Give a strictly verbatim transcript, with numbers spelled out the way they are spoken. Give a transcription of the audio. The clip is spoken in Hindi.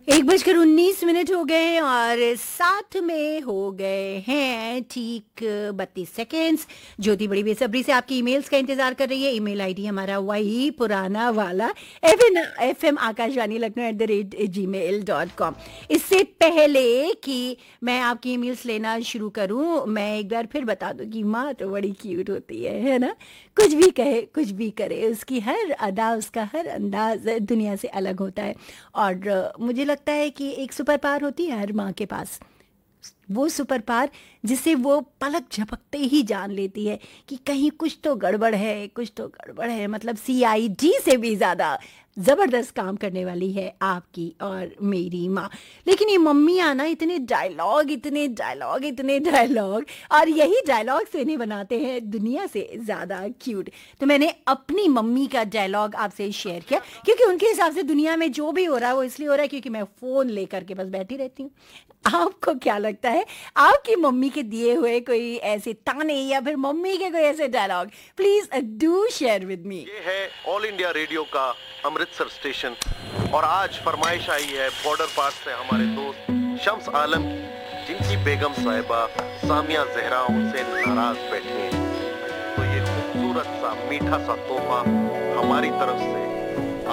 एक बजकर उन्नीस मिनट हो गए और साथ में हो गए हैं ठीक बत्तीस सेकेंड्स। ज्योति बड़ी बेसब्री से आपकी ईमेल्स का इंतजार कर रही है। ईमेल आईडी हमारा वही पुराना वाला F N F M Akashvani Lucknow at the rate ji mail dot com. इससे पहले कि मैं आपकी ईमेल्स लेना शुरू करूं, मैं एक बार फिर बता दूं कि माँ तो बड़ी क्यूट होती है है ना। कुछ भी कहे कुछ भी करे, उसकी हर अदा उसका हर अंदाज दुनिया से अलग होता है। और अ, मुझे लगता है कि एक सुपर पावर होती है हर माँ के पास, वो सुपर पावर जिसे वो पलक झपकते ही जान लेती है कि कहीं कुछ तो गड़बड़ है, कुछ तो गड़बड़ है। मतलब सी आई डी से भी ज़्यादा ज़बरदस्त काम करने वाली है आपकी और मेरी माँ। लेकिन ये मम्मियाँ ना इतने डायलॉग इतने डायलॉग इतने डायलॉग और यही डायलॉग से इन्हें बनाते हैं दुनिया से ज़्यादा क्यूट। तो मैंने अपनी मम्मी का डायलॉग आपसे शेयर किया क्योंकि उनके हिसाब से दुनिया में जो भी हो रहा है वो इसलिए हो रहा है क्योंकि मैं फ़ोन लेकर के बस बैठी रहती हूँ। आपको क्या लगता है, आपकी मम्मी के दिए हुए कोई ऐसे ताने या फिर मम्मी के कोई ऐसे dialogue, please do share with me. ये है ऑल इंडिया रेडियो का अमृतसर स्टेशन और आज फरमाइश आई है बॉर्डर पार से हमारे दोस्त शम्स आलम की, जिनकी बेगम साहिबा सामिया जहरा उनसे नाराज बैठी हैं। तो ये खूबसूरत सा मीठा सा तोहफा हमारी तरफ से